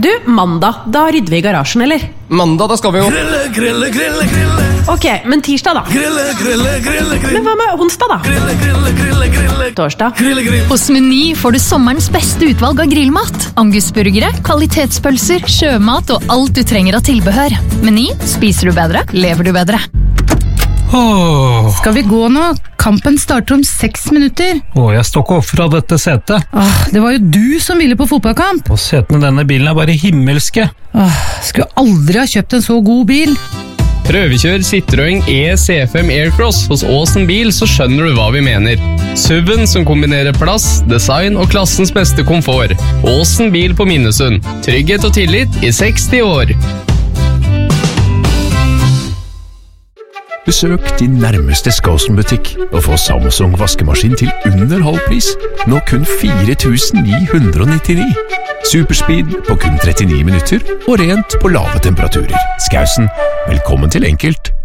Du, mandag, da rydder vi i garasjen, eller? Mandag, da skal vi jo Grille. Ok, men tirsdag da? Grille. Men hva med onsdag da? Grille. Torsdag? Hos Meny får du sommerens beste utvalg av grillmat. Angusburgere, kvalitetspølser, sjømat og alt du trenger av tilbehør. Meny, spiser du bedre, lever du bedre. Skal vi gå nå? Kampen starter om 6 minutter. Jeg står ikke opp fra dette setet. Det var jo du som ville på fotballkamp. Og setene i denne bilen er bare himmelske. Skulle aldri ha kjøpt en så god bil. Prøvekjør Citroën E-C5 Aircross hos Åsen Bil, så skjønner du hva vi mener. SUV-en som kombinerer plass, design og klassens beste komfort. Åsen Bil på Minnesund. Trygghet og tillit i 60 år. Besøk din nærmeste Skåsen-butikk og få Samsung vaskemaskin til under halv pris. Nå kun 4.999. Superspeed på kun 39 minutter og rent på lave temperaturer. Skåsen, velkommen til enkelt.